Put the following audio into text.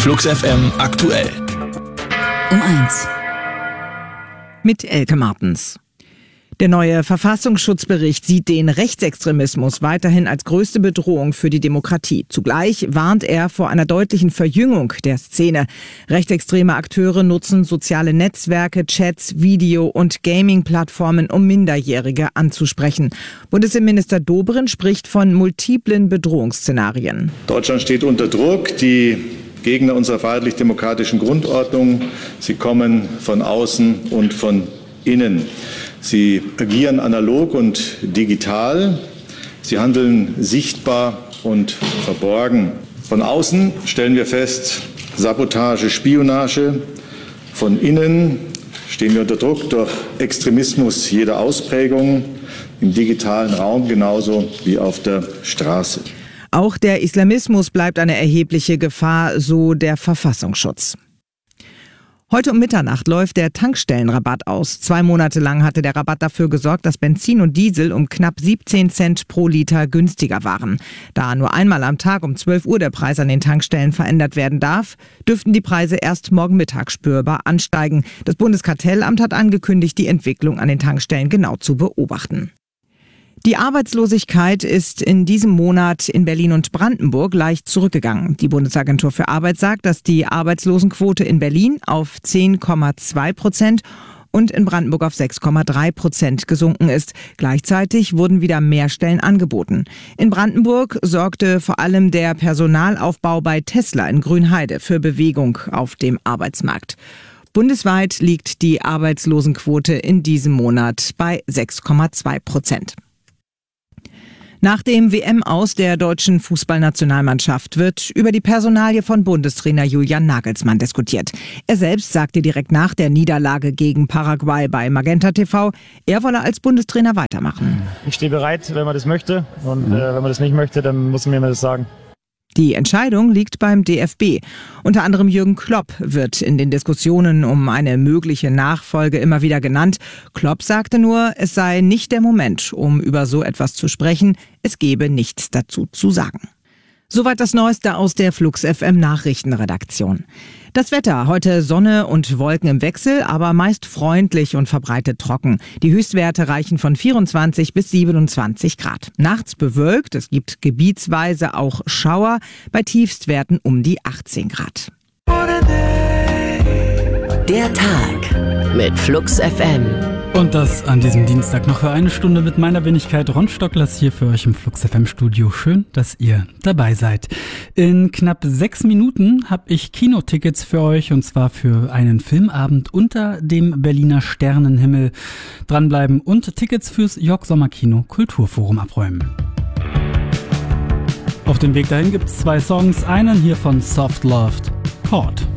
Flux FM aktuell. Um 1. Mit Elke Martens. Der neue Verfassungsschutzbericht sieht den Rechtsextremismus weiterhin als größte Bedrohung für die Demokratie. Zugleich warnt er vor einer deutlichen Verjüngung der Szene. Rechtsextreme Akteure nutzen soziale Netzwerke, Chats, Video- und Gaming-Plattformen, um Minderjährige anzusprechen. Bundesinnenminister Dobrindt spricht von multiplen Bedrohungsszenarien. Deutschland steht unter Druck. Die Gegner unserer freiheitlich-demokratischen Grundordnung, sie kommen von außen und von innen. Sie agieren analog und digital. Sie handeln sichtbar und verborgen. Von außen stellen wir fest, Sabotage, Spionage. Von innen stehen wir unter Druck durch Extremismus jeder Ausprägung, im digitalen Raum genauso wie auf der Straße. Auch der Islamismus bleibt eine erhebliche Gefahr, so der Verfassungsschutz. Heute um Mitternacht läuft der Tankstellenrabatt aus. 2 Monate lang hatte der Rabatt dafür gesorgt, dass Benzin und Diesel um knapp 17 Cent pro Liter günstiger waren. Da nur einmal am Tag um 12 Uhr der Preis an den Tankstellen verändert werden darf, dürften die Preise erst morgen Mittag spürbar ansteigen. Das Bundeskartellamt hat angekündigt, die Entwicklung an den Tankstellen genau zu beobachten. Die Arbeitslosigkeit ist in diesem Monat in Berlin und Brandenburg leicht zurückgegangen. Die Bundesagentur für Arbeit sagt, dass die Arbeitslosenquote in Berlin auf 10,2% und in Brandenburg auf 6,3% gesunken ist. Gleichzeitig wurden wieder mehr Stellen angeboten. In Brandenburg sorgte vor allem der Personalaufbau bei Tesla in Grünheide für Bewegung auf dem Arbeitsmarkt. Bundesweit liegt die Arbeitslosenquote in diesem Monat bei 6,2%. Nach dem WM-Aus der deutschen Fußballnationalmannschaft wird über die Personalie von Bundestrainer Julian Nagelsmann diskutiert. Er selbst sagte direkt nach der Niederlage gegen Paraguay bei Magenta TV, er wolle als Bundestrainer weitermachen. Ich stehe bereit, wenn man das möchte. Und wenn man das nicht möchte, dann muss man mir das sagen. Die Entscheidung liegt beim DFB. Unter anderem Jürgen Klopp wird in den Diskussionen um eine mögliche Nachfolge immer wieder genannt. Klopp sagte nur, es sei nicht der Moment, um über so etwas zu sprechen. Es gebe nichts dazu zu sagen. Soweit das Neueste aus der Flux FM Nachrichtenredaktion. Das Wetter, heute Sonne und Wolken im Wechsel, aber meist freundlich und verbreitet trocken. Die Höchstwerte reichen von 24 bis 27 Grad. Nachts bewölkt, es gibt gebietsweise auch Schauer, bei Tiefstwerten um die 18 Grad. Der Tag mit Flux FM. Und das an diesem Dienstag noch für 1 Stunde mit meiner Wenigkeit. Ron Stocklers hier für euch im Flux FM Studio. Schön, dass ihr dabei seid. In knapp 6 Minuten habe ich Kinotickets für euch, und zwar für einen Filmabend unter dem Berliner Sternenhimmel. Dranbleiben und Tickets fürs York Sommerkino Kulturforum abräumen. Auf dem Weg dahin gibt es 2 Songs. Einen hier von Soft Loved, Chord.